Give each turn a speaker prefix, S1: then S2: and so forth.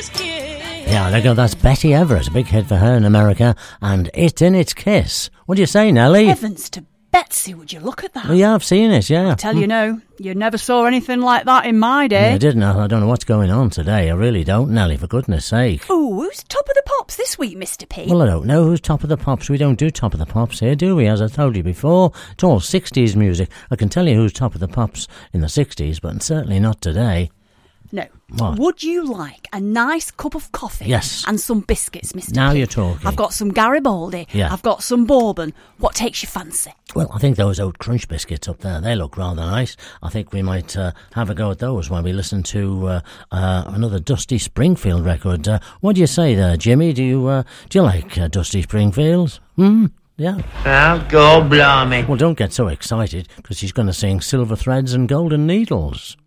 S1: Yeah, there you go. That's Betty Everett, a big hit for her in America, and It in Its Kiss. What do you say, Nelly?
S2: Heavens to Betsy, would you look at that?
S1: Well, yeah, I've seen it, yeah.
S2: I tell you no, you never saw anything like that in my day.
S1: Yeah, I didn't. I don't know what's going on today. I really don't, Nelly, for goodness sake.
S2: Ooh, who's top of the pops this week, Mr. P?
S1: Well, I don't know who's top of the pops. We don't do top of the pops here, do we? As I told you before, it's all 60s music. I can tell you who's top of the pops in the 60s, but certainly not today.
S2: No.
S1: What?
S2: Would you like a nice cup of coffee?
S1: Yes.
S2: And some biscuits, Mr.
S1: Now
S2: P?
S1: you're talking.
S2: I've got some Garibaldi.
S1: Yeah.
S2: I've got some bourbon. What takes your fancy?
S1: Well, I think those oat crunch biscuits up there, they look rather nice. I think we might have a go at those while we listen to another Dusty Springfield record. What do you say there, Jimmy? Do you like Dusty Springfield? Yeah.
S3: I'll go blimey.
S1: Well, don't get so excited, because she's going to sing Silver Threads and Golden Needles.